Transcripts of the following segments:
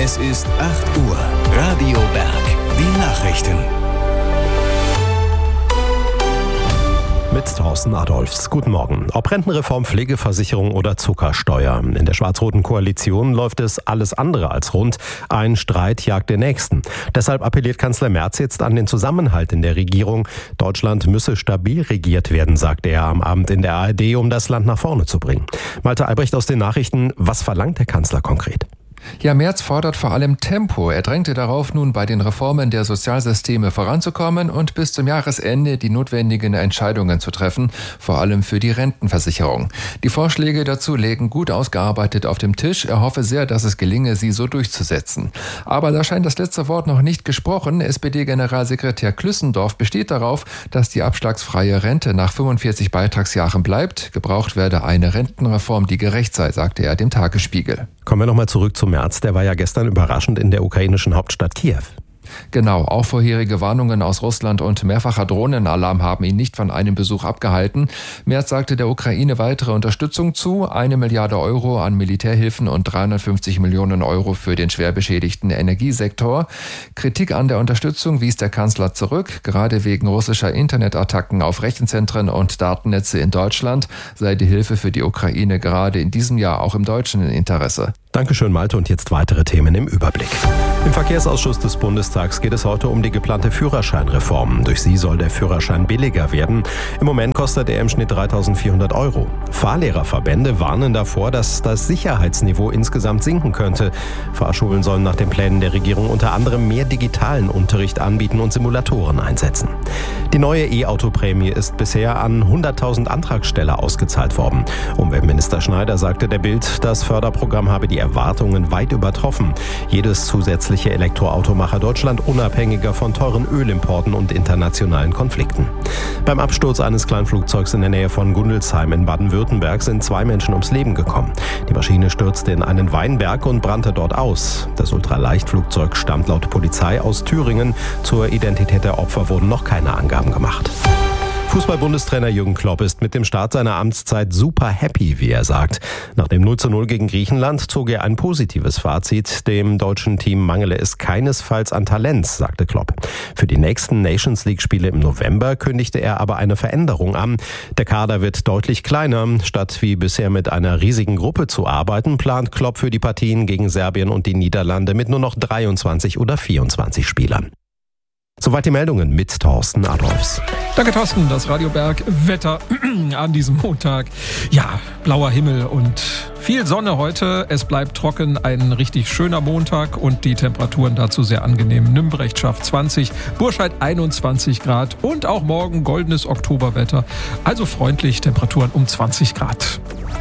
Es ist 8 Uhr. Radio Berg. Die Nachrichten. Mit Thorsten Adolfs. Guten Morgen. Ob Rentenreform, Pflegeversicherung oder Zuckersteuer. In der schwarz-roten Koalition läuft es alles andere als rund. Ein Streit jagt den nächsten. Deshalb appelliert Kanzler Merz jetzt an den Zusammenhalt in der Regierung. Deutschland müsse stabil regiert werden, sagte er am Abend in der ARD, um das Land nach vorne zu bringen. Malte Albrecht aus den Nachrichten. Was verlangt der Kanzler konkret? Ja, Merz fordert vor allem Tempo. Er drängte darauf, nun bei den Reformen der Sozialsysteme voranzukommen und bis zum Jahresende die notwendigen Entscheidungen zu treffen, vor allem für die Rentenversicherung. Die Vorschläge dazu legen gut ausgearbeitet auf dem Tisch. Er hoffe sehr, dass es gelinge, sie so durchzusetzen. Aber da scheint das letzte Wort noch nicht gesprochen. SPD-Generalsekretär Klüssendorf besteht darauf, dass die abschlagsfreie Rente nach 45 Beitragsjahren bleibt. Gebraucht werde eine Rentenreform, die gerecht sei, sagte er dem Tagesspiegel. Kommen wir nochmal zurück zu Merz. Der war ja gestern überraschend in der ukrainischen Hauptstadt Kiew. Genau, auch vorherige Warnungen aus Russland und mehrfacher Drohnenalarm haben ihn nicht von einem Besuch abgehalten. Merz sagte der Ukraine weitere Unterstützung zu, 1 Milliarde Euro an Militärhilfen und 350 Millionen Euro für den schwer beschädigten Energiesektor. Kritik an der Unterstützung wies der Kanzler zurück. Gerade wegen russischer Internetattacken auf Rechenzentren und Datennetze in Deutschland sei die Hilfe für die Ukraine gerade in diesem Jahr auch im deutschen Interesse. Dankeschön, Malte. Und jetzt weitere Themen im Überblick. Im Verkehrsausschuss des Bundestags geht es heute um die geplante Führerscheinreform. Durch sie soll der Führerschein billiger werden. Im Moment kostet er im Schnitt 3.400 Euro. Fahrlehrerverbände warnen davor, dass das Sicherheitsniveau insgesamt sinken könnte. Fahrschulen sollen nach den Plänen der Regierung unter anderem mehr digitalen Unterricht anbieten und Simulatoren einsetzen. Die neue E-Auto-Prämie ist bisher an 100.000 Antragsteller ausgezahlt worden. Umweltminister Schneider sagte der Bild, das Förderprogramm habe die Erwartungen weit übertroffen. Jedes zusätzliche Elektroauto mache Deutschland unabhängiger von teuren Ölimporten und internationalen Konflikten. Beim Absturz eines Kleinflugzeugs in der Nähe von Gundelsheim in Baden-Württemberg sind 2 Menschen ums Leben gekommen. Die Maschine stürzte in einen Weinberg und brannte dort aus. Das Ultraleichtflugzeug stammt laut Polizei aus Thüringen. Zur Identität der Opfer wurden noch keine Angaben gemacht. Fußball-Bundestrainer Jürgen Klopp ist mit dem Start seiner Amtszeit super happy, wie er sagt. Nach dem 0:0 gegen Griechenland zog er ein positives Fazit. Dem deutschen Team mangele es keinesfalls an Talent, sagte Klopp. Für die nächsten Nations-League-Spiele im November kündigte er aber eine Veränderung an. Der Kader wird deutlich kleiner. Statt wie bisher mit einer riesigen Gruppe zu arbeiten, plant Klopp für die Partien gegen Serbien und die Niederlande mit nur noch 23 oder 24 Spielern. Soweit die Meldungen mit Thorsten Adolfs. Danke, Thorsten. Das Radio Berg Wetter an diesem Montag. Ja, blauer Himmel und viel Sonne heute. Es bleibt trocken, ein richtig schöner Montag und die Temperaturen dazu sehr angenehm. Nümbrecht schafft 20, Burscheid 21 Grad und auch morgen goldenes Oktoberwetter. Also freundlich, Temperaturen um 20 Grad.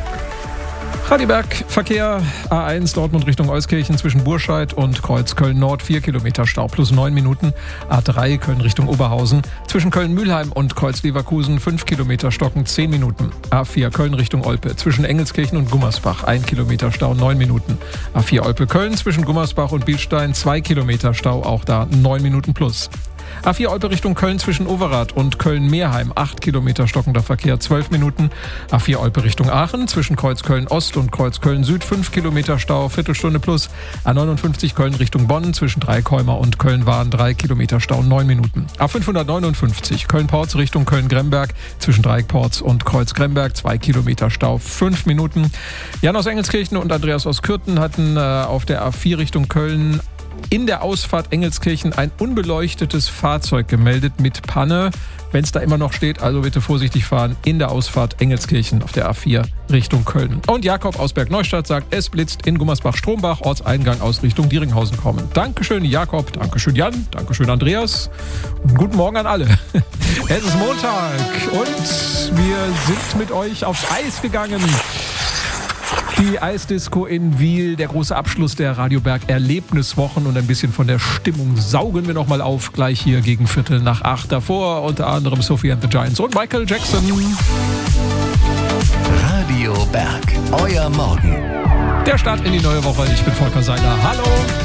Radio Berg, Verkehr, A1 Dortmund Richtung Euskirchen zwischen Burscheid und Kreuz Köln-Nord, 4 Kilometer Stau plus 9 Minuten. A3 Köln Richtung Oberhausen zwischen Köln-Mühlheim und Kreuz-Leverkusen, 5 Kilometer Stocken, 10 Minuten. A4 Köln Richtung Olpe zwischen Engelskirchen und Gummersbach, 1 Kilometer Stau, 9 Minuten. A4 Olpe-Köln zwischen Gummersbach und Bilstein, 2 Kilometer Stau, auch da 9 Minuten plus. A4 Olpe Richtung Köln zwischen Overath und Köln-Meerheim, 8 Kilometer stockender Verkehr, 12 Minuten. A4 Olpe Richtung Aachen zwischen Kreuz Köln-Ost und Kreuz Köln-Süd, 5 Kilometer Stau, Viertelstunde plus. A59 Köln Richtung Bonn zwischen Dreikäumer und Köln-Wahn, 3 Kilometer Stau, 9 Minuten. A559 Köln-Porz Richtung Köln-Gremberg zwischen Dreieckporz und Kreuz-Gremberg, 2 Kilometer Stau, 5 Minuten. Jan aus Engelskirchen und Andreas aus Kürten hatten auf der A4 Richtung Köln in der Ausfahrt Engelskirchen ein unbeleuchtetes Fahrzeug gemeldet mit Panne. Wenn es da immer noch steht, also bitte vorsichtig fahren in der Ausfahrt Engelskirchen auf der A4 Richtung Köln. Und Jakob aus Bergneustadt sagt, es blitzt in Gummersbach-Stromberg, Ortseingang aus Richtung Dieringhausen kommen. Dankeschön Jakob, Dankeschön Jan, Dankeschön Andreas und guten Morgen an alle. Es ist Montag und wir sind mit euch aufs Eis gegangen. Die Eisdisco in Wiel, der große Abschluss der Radio Berg Erlebniswochen und ein bisschen von der Stimmung saugen wir nochmal auf, gleich hier gegen 7:45. Davor unter anderem Sophie and the Giants und Michael Jackson. Radio Berg, euer Morgen. Der Start in die neue Woche. Ich bin Volker Seiler. Hallo.